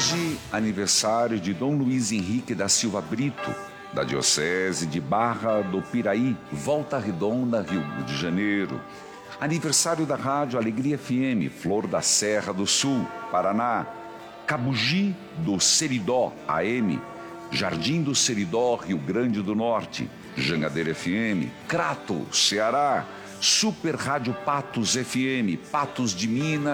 Hoje, aniversário de Dom Luiz Henrique da Silva Brito, da Diocese de Barra do Piraí, Volta Redonda, Rio de Janeiro. Aniversário da Rádio Alegria FM, Flor da Serra do Sul, Paraná. Cabugi do Seridó, AM. Jardim do Seridó, Rio Grande do Norte. Jangadeira FM. Crato, Ceará. Super Rádio Patos FM, Patos de Minas.